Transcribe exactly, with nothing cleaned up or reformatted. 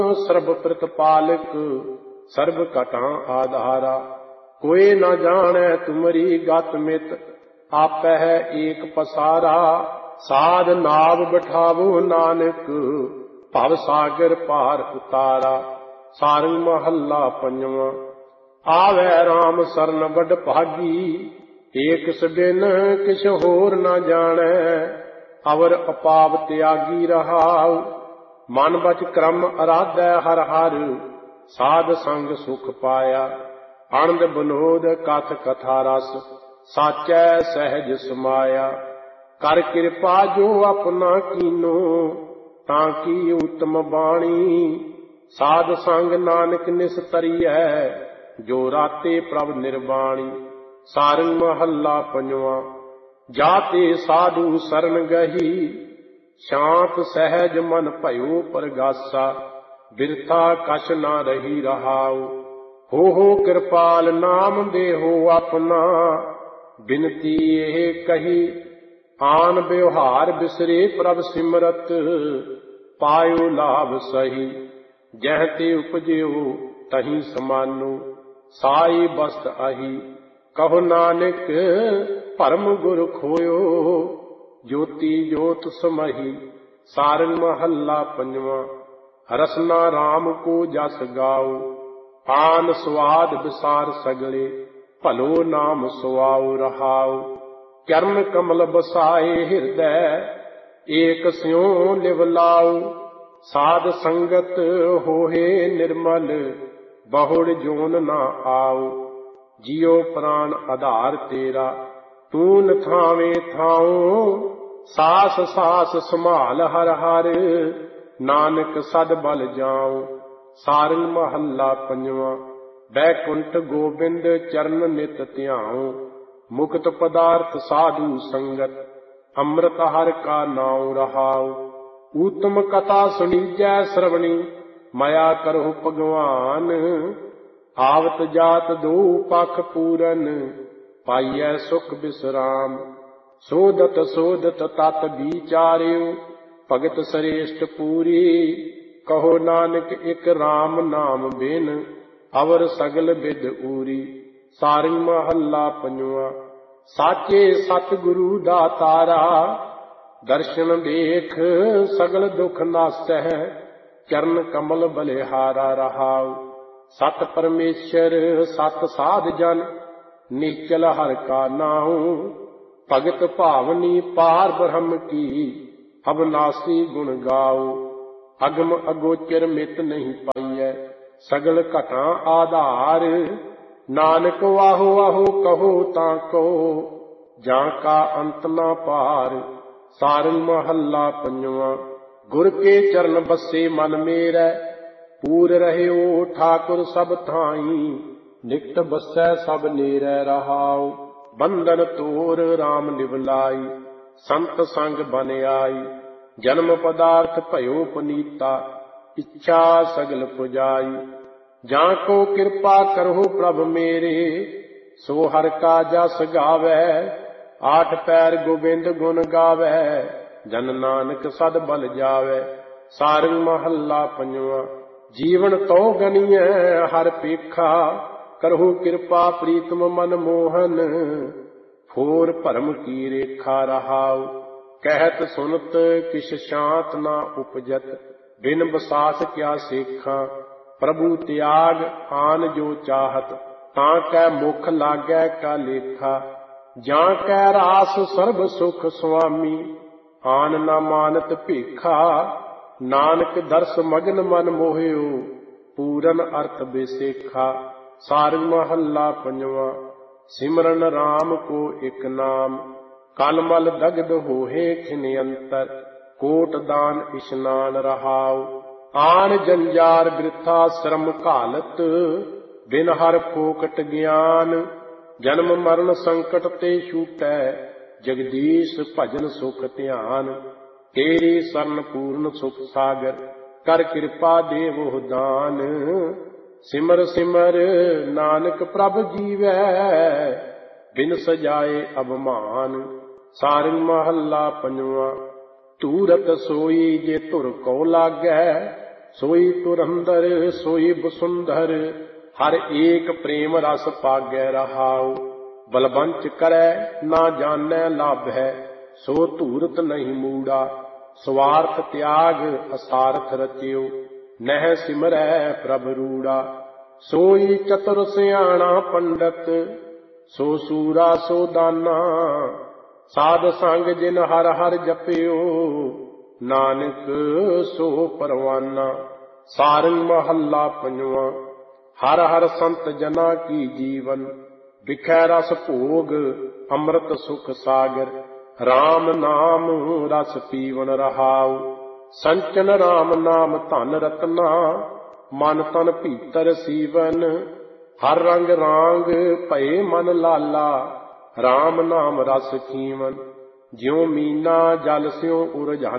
ਸਰਬ ਪ੍ਰਤਪਾਲਕ ਸਰਬ ਘਟਾਂ ਆਧਾਰਾ। ਕੋਇ ਨ ਜਾਣੈ ਤੁਮਰੀ ਗਤ ਮਿਤ ਆਪਹਿ ਏਕ ਪਸਾਰਾ। ਸਾਧ ਨਾਵ ਬਿਠਾਵੋ ਨਾਨਕ ਭਵ ਸਾਗਰ ਪਾਰ ਉਤਾਰਾ। ਸਾਰੰਗ ਮਹੱਲਾ ਪੰਜਵਾਂ। ਆਵੈ ਰਾਮ ਸਰਨ ਵੱਡ ਭਾਗੀ ਏਕ ਸਬਿਨ ਕਿਛ ਹੋਰ ਨ ਜਾਣੈ। ਅਵਰ ਅਪਾਵ ਤਿਆਗੀ ਰਹਾਉ ਮਨ ਬਚ ਕਰਮ ਅਰਾਧੈ ਹਰ ਹਰ। ਸਾਧ ਸੰਗ ਸੁਖ ਪਾਇਆ ਆਨੰਦ ਬਨੋਦ ਕਥ ਕਥਾ ਰਸ ਸਾਚੈ ਸਹਿਜ ਸਮਾਇਆ। ਕਰ ਕਿਰਪਾ ਜੋ ਆਪਣਾ ਕੀਨੋ ਤਾਂ ਕੀ ਉਤਮ ਬਾਣੀ। ਸਾਧ ਸੰਗ ਨਾਨਕ ਨਿਸਤਰੀਐ ਜੋ ਰਾਤੇ ਪ੍ਰਭ ਨਿਰਵਾਣੀ। ਸਾਰੰਗ ਮਹੱਲਾ ਪੰਜਵਾਂ। ਜਾਤੇ ਸਾਧੂ ਸਰਨ ਗਹੀ ਸ਼ਾਂਤ ਸਹਿਜ ਮਨ ਭਇਓ ਪਰਗਾਸਾ। ਬਿਰਥਾ ਕਛ ਨਾ ਰਹੀ ਰਹਾਉ ਹੋ ਹੋ ਕਿਰਪਾਲ ਨਾਮ ਦੇਹੋ ਆਪਣਾ। ਬਿਨਤੀ ਇਹ ਕਹੀ ਆਨ ਵਿਵਹਾਰ ਬਿਸਰੇ ਪ੍ਰਭ ਸਿਮਰਤ ਪਾਇਓ ਲਾਭ ਸਹੀ। ਜਹ ਤੇ ਉਪਜਿਓ ਤਹੀਂ ਸਮਾਨੋ ਸਾਈ ਬਸਤ ਆਹੀ। ਕਹੋ ਨਾਨਕ ਭਰਮ ਗੁਰ ਖੋਇਓ ਜੋਤੀ ਜੋਤ ਸਮਹੀ। ਸਾਰੰਗ ਮਹੱਲਾ ਪੰਜਵਾਂ। ਰਸਨਾ ਰਾਮ ਕੋ ਜਸ ਗਾਓ ਆਨ ਸਵਾਦ ਵਿਸਾਰ ਸਗਲੇ। ਭਲੋ ਨਾਮ ਸੁਆਉ ਰਹਾਉ ਚਰਨ ਕਮਲ ਬਸਾਏ ਹਿਰਦੈ ਏਕ ਸਿਉ ਲਿਵ ਲਾਉ। ਸਾਧ ਸੰਗਤ ਹੋਏ ਨਿਰਮਲ ਬਹੁੜ ਜੋਨ ਨਾ ਆਉ। ਜਿਉ ਪ੍ਰਾਨ ਆਧਾਰ ਤੇਰਾ ਤੂੰ ਨ ਥਾਵੇਂ ਥਾਉ। ਸਾਸ ਸਾਸ ਸੰਭਾਲ ਹਰ ਹਰ ਨਾਨਕ ਸਦ ਬਲ ਜਾਉ। ਸਾਰੰਗ ਮਹੱਲਾ ਪੰਜਵਾਂ। ਬੈਕੁੰਠ ਗੋਬਿੰਦ ਚਰਨ ਨਿਤ ਧਿਆਉ। ਮੁਕਤ ਪਦਾਰਥ ਸਾਧੂ ਸੰਗਤ ਅੰਮ੍ਰਿਤ ਹਰਿ ਕਾ ਨਾਉ ਰਹਾਉ। ਊਤਮ ਕਥਾ ਸੁਣੀਜੈ ਸਰਵਣੀ ਮਾਇਆ ਕਰਹੁ ਭਗਵਾਨ। ਆਵਤ ਜਾਤ ਦੋ ਪਖ ਪੂਰਨ ਪਾਈਐ ਸੁਖ ਬਿਸਰਾਮ। ਸੋਧਤ ਸੋਧਤ ਤਤ ਵਿਚਾਰਿਓ ਭਗਤ ਸ੍ਰੇਸ਼ਟ ਪੂਰੀ। ਕਹੋ ਨਾਨਕ ਇਕ ਰਾਮ ਨਾਮ ਬਿਨ ਅਵਰ ਸਗਲ ਬਿਦ ਊਰੀ। ਸਾਰੰਗ ਮਹੱਲਾ ਪੰਜਵਾਂ। ਸਾਚੇ ਸਤਿਗੁਰੂ ਦਾਤਾਰਾ ਦਰਸ਼ਨ ਦੇਖ ਸਗਲ ਦੁਖ ਨਾਸੈ। ਚਰਨ ਕਮਲ ਬਲਿਹਾਰਾ ਰਹਾਉ। ਸਤ ਪਰਮੇਸ਼ਰ ਸਤ ਸਾਧ ਜਨ ਨਿਚਲ ਹਰਿ ਕਾ ਨਾਉ। ਭਗਤ ਭਾਵਨੀ ਪਾਰ ਬ੍ਰਹਮ ਕੀ ਅਬਨਾਸੀ ਗੁਣ ਗਾਉ। ਅਗਮ ਅਗੋਚਰ ਮਿਤ ਨਹੀਂ ਪਾਈਐ ਸਗਲ ਘਟਾਂ ਆਧਾਰ। ਨਾਨਕ ਵਾਹੋ ਵਾਹੋ ਕਹੋ ਤਾਂ ਕੋ ਜਾਂ ਕਾ ਅੰਤ ਨਾ ਪਾਰ। ਸਾਰੰਗ ਮਹੱਲਾ ਪੰਜਵਾਂ। ਗੁਰ ਕੇ ਚਰਨ ਬਸੇ ਮਨ ਮੇਰੈ ਪੂਰ ਰਹਿਓ ਠਾਕੁਰ ਸਭ ਥਾਈ। ਨਿਕਟ ਬਸੈ ਸਭ ਨੇਰੈ ਰਹਾਉ ਬੰਧਨ ਤੋਰ ਰਾਮ ਲਿਵ ਲਾਈ। ਸੰਤ ਸੰਗ ਬਨ ਆਈ ਜਨਮ ਪਦਾਰਥ ਭਇਓ ਪੁਨੀਤਾ। ਇੱਛਾ ਸਗਲ ਪੁਜਾਈ ਜਾਂ ਕੋ ਕਿਰਪਾ ਕਰਹੁ ਪ੍ਰਭ ਮੇਰੇ। ਸੋ ਹਰਿ ਕਾ ਜਸ ਗਾਵੈ ਆਠ ਪੈਰ ਗੋਬਿੰਦ ਗੁਣ ਗਾਵੈ। ਜਨ ਨਾਨਕ ਸਦ ਬਲ ਜਾਵੈ। ਸਾਰੰਗ ਮਹੱਲਾ ਪੰਜਵਾਂ। ਜੀਵਨ ਤੋ ਗਨੀਐ ਹਰ ਪੇਖਾ ਕਰਹੁ ਕਿਰਪਾ ਪ੍ਰੀਤਮ ਮਨ ਮੋਹਨ। ਫੋਰ ਭਰਮ ਕੀ ਰੇਖਾ ਰਹਾਉ ਕਹਿਤ ਸੁਨਤ ਕਿਛ ਸ਼ਾਂਤ ਨਾ ਉਪਜਤ। ਬਿਨ ਬਸਾਸ ਕਿਆ ਸੇਖਾਂ ਪ੍ਰਭੂ ਤਿਆਗ ਆਨ ਜੋ ਚਾਹਤ। ਤਾਂ ਕੈ ਮੁਖ ਲਾਗੈ ਕਾ ਲੇਖਾ ਜਾਂ ਕੈ ਰਾਸ ਸਰਬ ਸੁਖ ਸੁਆਮੀ। ਆਨ ਨਾ ਮਾਨਤ ਭੇਖਾ ਨਾਨਕ ਦਰਸ ਮਗਨ ਮਨ ਮੋਹਿਓ ਪੂਰਨ ਅਰਥ ਬੇਸੇਖਾ। ਸਾਰੰਗ ਮਹੱਲਾ ਪੰਜਵਾਂ। ਸਿਮਰਨ ਰਾਮ ਕੋ ਇਕ ਨਾਮ ਕਲ ਮਲ ਦਗਧ ਹੋਏ ਖਿਨ ਅੰਤਰ। ਕੋਟ ਦਾਨ ਇਸ਼ਨਾਨ ਰਹਾਉ ਆਨ ਜੰਜਾਰ ਬਿਰਥਾ ਸ਼ਰਮ ਘਾਲਤ। ਬਿਨ ਹਰ ਫੋਕਟ ਗਿਆਨ ਜਨਮ ਮਰਨ ਸੰਕਟ ਤੇ ਛੂਟੈ। ਜਗਦੀਸ਼ ਭਜਨ ਸੁਖ ਧਿਆਨ ਤੇਰੀ ਸਰਨ ਪੂਰਨ ਸੁਖ ਸਾਗਰ। ਕਰ ਕਿਰਪਾ ਦੇਵੋ ਦਾਨ ਸਿਮਰ ਸਿਮਰ ਨਾਨਕ ਪ੍ਰਭ ਜੀਵੈ ਬਿਨ ਸਜਾਏ ਅਭਮਾਨ। ਸਾਰੰਗ ਮਹੱਲਾ ਪੰਜਵਾਂ। ਧੂਰਤ ਸੋਈ ਜੇ ਧੁਰ ਕਉ ਲਾਗੈ सोई तुरंदर सोई बसुंधर, हर एक प्रेम रस पागै रहाओ। बलबंच करै ना जानै लाभ है, सो धूरत नहीं मूड़ा। स्वार्थ त्याग असारथ रचियो, नह सिमरै प्रभ रूड़ा। सोई चतुर सियाणा पंडित, सो सूरा सो दाना। साध संग जिन हर हर जपियो, नानक सो परवाना। सारंग महला पंजवा। हर हर संत जना की जीवन, बिखै रस भोग अमृत सुख सागर। राम नाम रस पीवन रहाऊ, संचन राम नाम धन रत्ना। मन तन भीतर सीवन, हर रंग रांग भये मन लाला। राम नाम रस खीवन, ज्यों मीना जल स्यों उरझाना।